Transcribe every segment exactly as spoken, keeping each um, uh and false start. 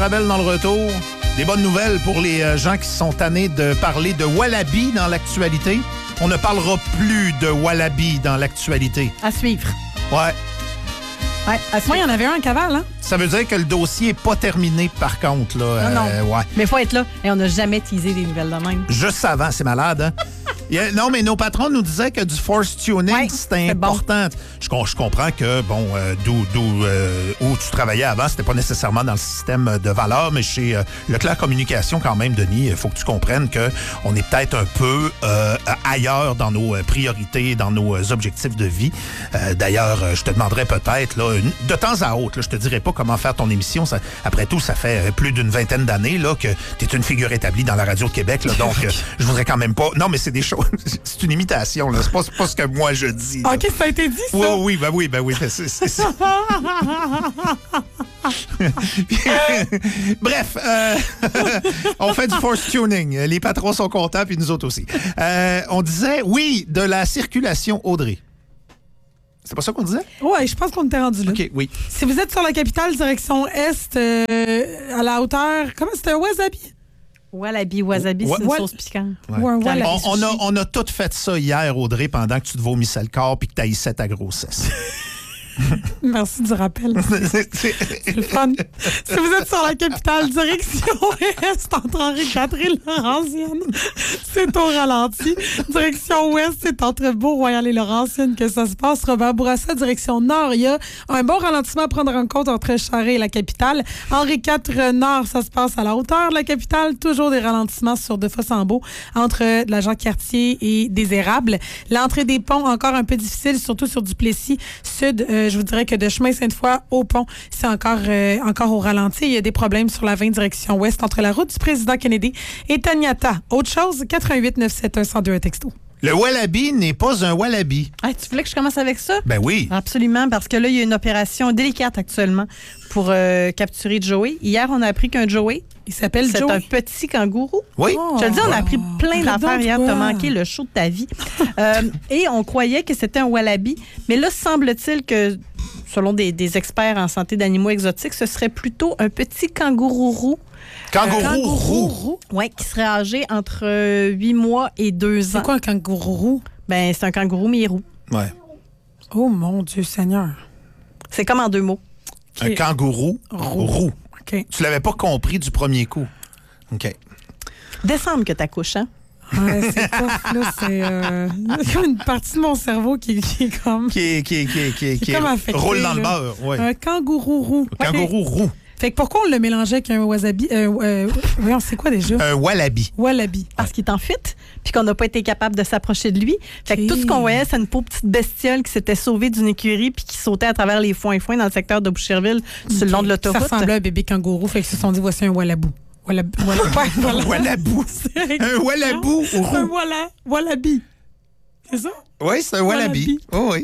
Rabel dans le retour. Des bonnes nouvelles pour les gens qui sont tannés de parler de wallaby dans l'actualité. On ne parlera plus de wallaby dans l'actualité. À suivre. Ouais. Ouais, à suivre. Moi, il y en avait un à Caval, hein? Ça veut dire que le dossier n'est pas terminé, par contre. Là. Non, euh, non. Ouais. Mais il faut être là. Et on n'a jamais teasé des nouvelles de même. Juste avant, c'est malade, hein? A, non, mais nos patrons nous disaient que du force tuning, ouais, c'était important. Bon. Je, je comprends que, bon, euh, d'où, d'où euh, où tu travaillais avant, c'était pas nécessairement dans le système de valeurs, mais chez euh, Leclerc Communication, quand même, Denis, il faut que tu comprennes qu'on est peut-être un peu euh, ailleurs dans nos priorités, dans nos objectifs de vie. Euh, d'ailleurs, je te demanderais peut-être, là, de temps à autre, là, je te dirais pas comment faire ton émission. Ça, après tout, ça fait plus d'une vingtaine d'années là, que tu es une figure établie dans la radio de Québec. Là, donc, euh, je voudrais quand même pas... Non, mais c'est des choses... C'est une imitation, là. C'est pas, c'est pas ce que moi je dis. Là. OK, ça a été dit, ça? Oui, oui, ben oui, ben oui. Ben c'est, c'est, c'est... Bref, euh, on fait du force tuning. Les patrons sont contents, puis nous autres aussi. Euh, on disait, oui, de la circulation Audrey. C'est pas ça qu'on disait? Oui, je pense qu'on était rendu là. OK, oui. Si vous êtes sur la capitale, direction Est, euh, à la hauteur... Comment c'était? Wasabi? Wallaby, wasabi, ouais. c'est une ouais. sauce piquante. Ouais. Ouais, ouais, on, on, a, on a tout fait ça hier, Audrey, pendant que tu te vomissais le corps puis que tu haïssais ta grossesse. Merci du rappel. C'est le fun. Si vous êtes sur la capitale, direction Est, entre Henri quatre et Laurentienne, c'est au ralenti. Direction Ouest, c'est entre Beau-Royal et Laurentienne que ça se passe. Robert Bourassa, direction Nord, il y a un bon ralentissement à prendre en compte entre Charest et la capitale. Henri quatre Nord, ça se passe à la hauteur de la capitale. Toujours des ralentissements sur De Fossambeau entre la Jean-Cartier et des Érables. L'entrée des ponts, encore un peu difficile, surtout sur Duplessis Sud. Euh, je vous dirais que de chemin Sainte-Foy au pont, c'est encore, euh, encore au ralenti. Il y a des problèmes sur la vingt direction ouest entre la route du président Kennedy et Taniata. Autre chose, quatre un huit neuf sept un zéro deux un texto. Le wallaby n'est pas un wallaby. Ah, tu voulais que je commence avec ça? Ben oui. Absolument, parce que là, il y a une opération délicate actuellement pour euh, capturer Joey. Hier, on a appris qu'un Joey, il s'appelle c'est Joey. un petit kangourou. Oui. Oh, je te le dis, on a appris plein d'affaires hier. Tu as manqué le show de ta vie. euh, et on croyait que c'était un wallaby. Mais là, semble-t-il que, selon des, des experts en santé d'animaux exotiques, ce serait plutôt un petit kangourou roux. Kangourou, euh, kangourou roux? Oui, qui serait âgé entre huit mois et deux ans. C'est quoi un kangourou roux? Ben, c'est un kangourou, mais il est roux. Ouais. Oh mon Dieu Seigneur. C'est comme en deux mots. Okay. Un kangourou roux. roux. Okay. Tu l'avais pas compris du premier coup. OK. Décembre que t'accouches, hein? Ouais, c'est tough, là. C'est euh, comme une partie de mon cerveau qui, qui est comme... Qui, qui, qui, qui, qui, qui est comme affecté, roule dans là. le beurre. Ouais. Un kangourou roux. Un kangourou okay. roux. Fait que pourquoi on le mélangeait avec un wasabi? Euh, euh, voyons, c'est quoi déjà? Un wallaby. Wallaby. Parce ouais. qu'il est en fuite, puis qu'on n'a pas été capable de s'approcher de lui. Fait que okay. tout ce qu'on voyait, c'est une pauvre petite bestiole qui s'était sauvée d'une écurie puis qui sautait à travers les foins et foins dans le secteur de Boucherville okay. sur le long de l'autoroute. Ça ressemblait à un bébé kangourou, fait qu'ils se sont dit, voici un wallabou. Wallabou. Wallabou. Wallabou. Un wallabou au roux. Un walla, wallaby. C'est ça? Oui, c'est un wallaby. Oh, oui.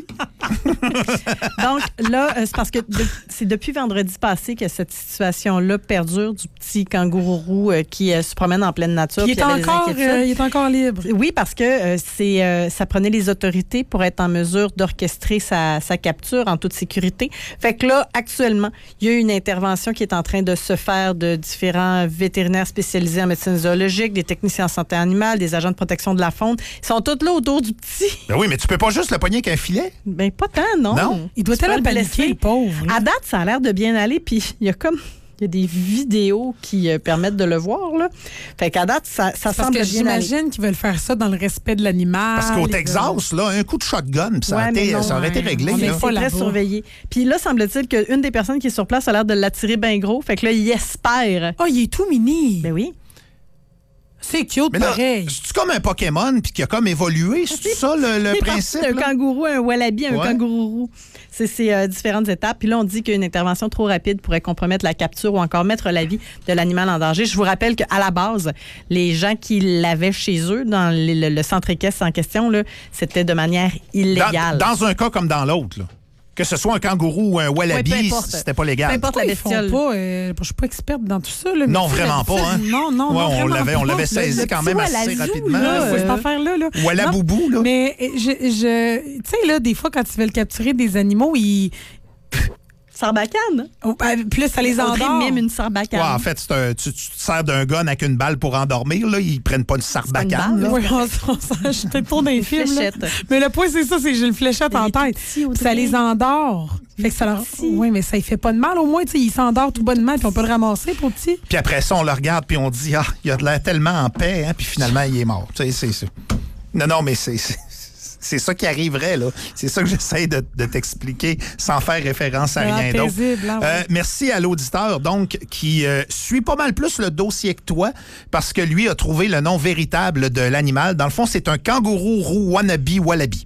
Donc, là, c'est parce que de, c'est depuis vendredi passé que cette situation-là perdure du petit kangourou roux euh, qui euh, se promène en pleine nature. Il est, encore, euh, il est encore libre. Oui, parce que euh, c'est, euh, ça prenait les autorités pour être en mesure d'orchestrer sa, sa capture en toute sécurité. Fait que là, actuellement, il y a une intervention qui est en train de se faire de différents vétérinaires spécialisés en médecine zoologique, des techniciens en santé animale, des agents de protection de la faune. Ils sont tous là autour du petit. Ben oui, mais tu peux pas juste le pogner avec un filet? Ben pas tant, non. Non? Il doit tellement paniquer, le pauvre. Là. À date, ça a l'air de bien aller, puis il y a comme... Il y a des vidéos qui euh, permettent de le voir, là. Fait qu'à date, ça, ça semble bien aller. J'imagine qu'ils veulent faire ça dans le respect de l'animal. Parce qu'au Texas, là, un coup de shotgun, puis ça, ouais, a été, non, ça aurait ouais. été réglé. Mais là. c'est très surveillé. Puis là, semble-t-il qu'une des personnes qui est sur place a l'air de l'attirer bien gros. Fait que là, il espère. Oh, il est tout mini. Ben oui. C'est cute, mais là, pareil. C'est comme un Pokémon puis qui a comme évolué. C'est ça le, le principe? Un là? kangourou, un wallaby, un ouais. kangourou roux. C'est ces euh, différentes étapes. Puis là, on dit qu'une intervention trop rapide pourrait compromettre la capture ou encore mettre la vie de l'animal en danger. Je vous rappelle qu'à la base, les gens qui l'avaient chez eux, dans le, le, le centre équestre en question, là, c'était de manière illégale. Dans, dans un cas comme dans l'autre, là. Que ce soit un kangourou ou un wallaby, oui, c'était pas légal. Peu importe la bestiole. Pas, euh, je suis pas experte dans tout ça. Là, non, vraiment pas. Hein? Non, non, ouais, non. On l'avait, pas. on l'avait saisi le, quand même assez rapidement. Là, euh, cette affaire-là. Là. Wallaboubou, là. Mais, je, je, tu sais, là, des fois, quand tu veux le capturer des animaux, ils... Sarbacane. Oh, ben, puis là, ça les endort. même une sarbacane. Ouais, en fait, c'est un, tu, tu te sers d'un gun avec une balle pour endormir. Là. Ils prennent pas une sarbacane. Oui, on, on, on, j'étais trop dans les films. Là. Mais le point, c'est ça, c'est que j'ai une fléchette en tête. Ça les endort. Fait que ça leur... Oui, mais ça ne fait pas de mal au moins. Ils s'endorment tout bonnement puis on peut le ramasser pour petit. Puis après ça, on le regarde puis on dit, ah, il a de l'air tellement en paix, hein, puis finalement, il est mort. Tu sais, c'est ça. Non, non, mais c'est... c'est... C'est ça qui arriverait, là. C'est ça que j'essaie de, de t'expliquer sans faire référence à rien d'autre. Hein, ouais. euh, merci à l'auditeur, donc, qui euh, suit pas mal plus le dossier que toi, parce que lui a trouvé le nom véritable de l'animal. Dans le fond, c'est un kangourou roux wannabe wallaby.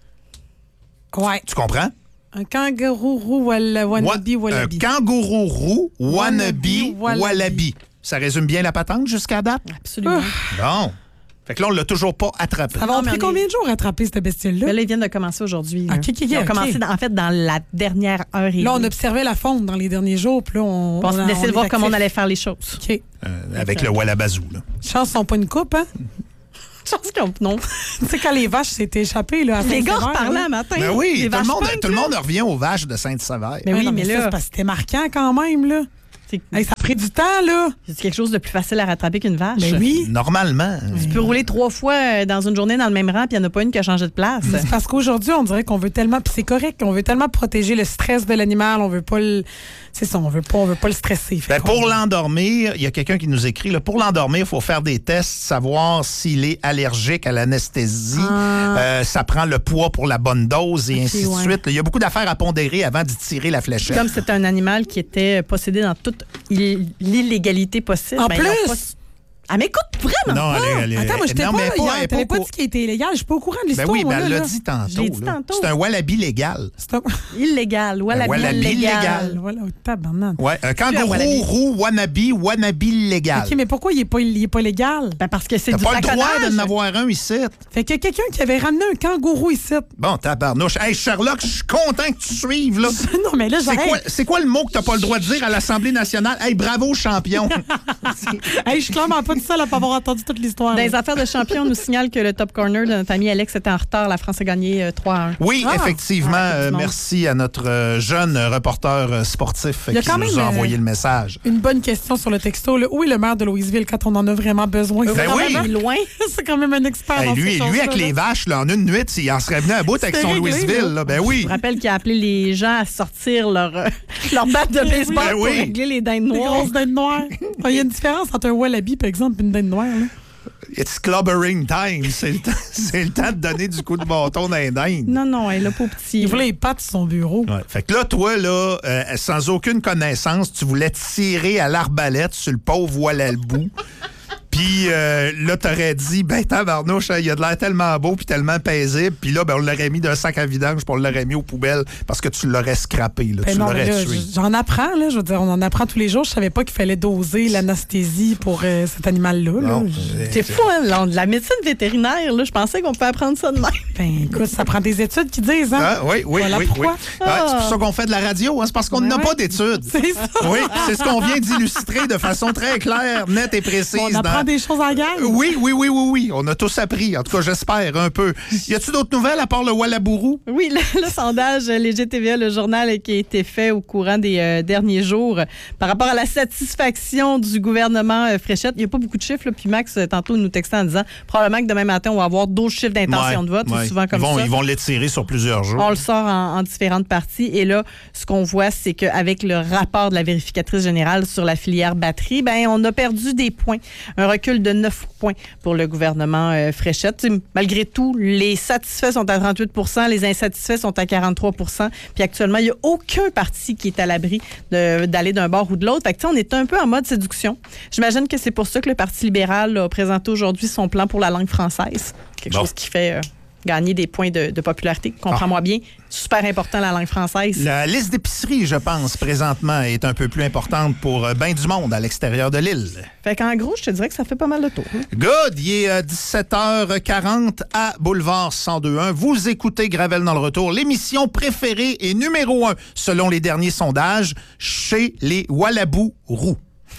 Ouais. Tu comprends? Un kangourou roux walla, wannabe Wa- wallaby. Un kangourou roux wannabe wallaby. wallaby. Ça résume bien la patente jusqu'à date? Absolument. Bon. Fait que là, on l'a toujours pas attrapé. Ça va pris combien de jours à attraper cette bestiole-là? Ben là, ils viennent de commencer aujourd'hui. Ah, okay, okay, ils ont okay. commencé, dans, en fait, dans la dernière heure et Là, on demie. observait la fonte dans les derniers jours, puis là, on... on on s'est décidé de voir comment on allait faire les choses. OK. Euh, avec le wallabazou, là. Chance, ils sont pas une coupe, hein? Chance qu'on... Non. Tu sais, quand les vaches s'étaient échappées, là, à Les gars Saint-Sévère, parlaient là. un matin. Ben oui, Les tout le, vaches monde, punk, tout le là. monde revient aux vaches de Sainte-Savère. Mais Ah oui, non, mais ça, là- c'est parce que c'était marquant quand même, là. C'est Hey, ça a pris du temps, là. c'est quelque chose de plus facile à rattraper qu'une vache. Ben oui. Normalement. Tu peux rouler trois fois dans une journée dans le même rang, puis il n'y en a pas une qui a changé de place. C'est parce qu'aujourd'hui, on dirait qu'on veut tellement, puis c'est correct, on veut tellement protéger le stress de l'animal, on veut pas le, c'est ça, on veut pas, on veut pas le stresser. Fait Ben, qu'on- pour l'endormir, il y a quelqu'un qui nous écrit, là, pour l'endormir, il faut faire des tests, savoir s'il est allergique à l'anesthésie. Ah. Euh, ça prend le poids pour la bonne dose et Ok, ainsi de ouais. suite. Il y a beaucoup d'affaires à pondérer avant d'y tirer la fléchette. Comme c'est un animal qui était possédé dans toute ill- l'illégalité possible. En ben, ils ont plus? pas- Elle m'écoute vraiment Non, pas. elle est- elle est- Attends, moi, j'étais non, pas mais là pas- hier. elle est T'avais pas pas au- dit qu'il était illégal. Je suis pas au courant de Ben l'histoire, oui, moi, ben, elle là, l'a là. dit tantôt. Je l'ai dit là. tantôt. C'est un wallaby légal. C'est un... Illégal. Wallaby, wallaby illégal. légal. Voilà, oh, tabarnak. Ouais, un un kangourou wallaby. roux wannabe wannabe légal. OK, mais pourquoi il est pas, il est pas légal? Ben parce que c'est T'as du pas le droit braconnage. d'en avoir un ici. Fait qu'il y a quelqu'un qui avait ramené un kangourou ici. Bon, tabarnouche. Hey, Sherlock, je suis content que tu suives, là. non, mais là, C'est j'arrête. quoi, c'est quoi le mot que t'as pas le droit de dire à l'Assemblée nationale? Hey, bravo, champion! Hey, je suis clairement pas toute seule à pas avoir entendu toute l'histoire. Dans les là. affaires de champion, on nous signale que le top corner de notre ami Alex était en retard. La France a gagné euh, trois à un. Oui, Ah! effectivement. Ah, euh, du monde. merci à notre euh, jeune reporter euh, sportif Il y a qui quand nous même, a euh, envoyé le message. Une bonne question sur le texto. Là. Où est le maire de Louisville quand on en a vraiment besoin? Ben C'est quand oui. même- Loin. C'est quand même un expert. Hey, dans lui, ces lui choses-là, avec là. les vaches, là, en une nuit, il en serait venu à bout avec C'était son réglé, Louisville. là. Là. Ben oui. Je vous rappelle qu'il a appelé les gens à sortir leur, euh, leur batte de baseball Ben pour oui. régler les dindes Des noires. grosses dindes noires. Il y a une différence entre un wallaby, par exemple, et une dinde noire. Là. It's clobbering time. C'est le, temps, c'est le temps de donner du coup de bâton dans les dindes. Non, non, elle est là pas au petit. Il voulait les pattes sur son bureau. Ouais. Fait que là, toi, là, euh, sans aucune connaissance, tu voulais tirer à l'arbalète sur le pauvre Wallalbou. Puis euh, là, t'aurais dit, ben tabarnouche, il a de l'air tellement beau puis tellement paisible. Puis là, ben, on l'aurait mis d'un sac à vidange puis on l'aurait mis aux poubelles parce que tu l'aurais scrappé. Là, Ben tu non, mais l'aurais là, tué. j'en apprends, là. Je veux dire, on en apprend tous les jours. Je savais pas qu'il fallait doser l'anesthésie pour euh, cet animal-là. là. Non, Je- C'est fou, hein? La, la médecine vétérinaire, là, je pensais qu'on pouvait apprendre ça de même. Ben écoute, ça prend des études qui disent, hein? Ah, oui, oui, Voilà oui, pourquoi. oui. Ouais, c'est pour ça qu'on fait de la radio, hein, c'est parce qu'on Ben n'a ouais. pas d'études. C'est ça. Oui, c'est ce qu'on vient d'illustrer de façon très claire, nette et précise. On apprend dans- des choses en gang. Oui, oui, oui, oui, oui. On a tous appris. En tout cas, j'espère un peu. Y a-tu d'autres nouvelles à part le Wallabourou? Oui, le, le sondage Léger T V A, le journal qui a été fait au courant des euh, derniers jours euh, par rapport à la satisfaction du gouvernement euh, Fréchette. Il n'y a pas beaucoup de chiffres, là, puis Max, euh, tantôt, nous textait en disant probablement que demain matin, on va avoir d'autres chiffres d'intention Ouais, de vote. ouais. C'est souvent comme ils vont, ça. Ils vont l'étirer sur plusieurs jours. On le sort en, en différentes parties. Et là, ce qu'on voit, c'est qu'avec le rapport de la vérificatrice générale sur la filière batterie, ben, on a perdu des points. Un recul de neuf points pour le gouvernement euh, Fréchette. T'sais, malgré tout, les satisfaits sont à trente-huit pour cent, les insatisfaits sont à quarante-trois pour cent. Puis actuellement, il n'y a aucun parti qui est à l'abri de- d'aller d'un bord ou de l'autre. Fait que, t'sais, on est un peu en mode séduction. J'imagine que c'est pour ça que le Parti libéral a présenté aujourd'hui son plan pour la langue française. Quelque Bon. chose qui fait... euh, gagner des points de, de popularité. Comprends-moi bien. Super important, la langue française. La liste d'épicerie, je pense, présentement, est un peu plus importante pour euh, ben du monde à l'extérieur de l'île. Fait qu'en gros, je te dirais que ça fait pas mal de tour. hein. Good! Il est euh, dix-sept heures quarante à Boulevard cent deux point un. Vous écoutez Gravel dans le retour, l'émission préférée et numéro un, selon les derniers sondages, chez les Wallabou roux.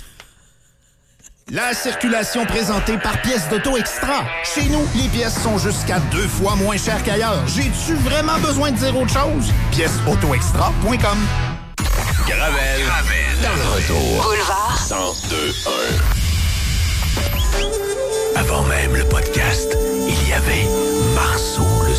La circulation présentée par Pièces d'Auto Extra. Chez nous, les pièces sont jusqu'à deux fois moins chères qu'ailleurs. J'ai-tu vraiment besoin de dire autre chose? pièces auto extra point com Gravel, Gravel, dans le retour. Boulevard cent deux un.